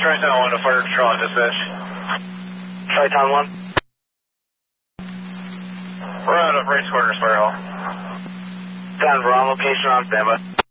Tri-Town 1 to Fire Patrol on dispatch. Tri-Town 1. We're out of race quarters, Fire Hall. Denver, on location on standby.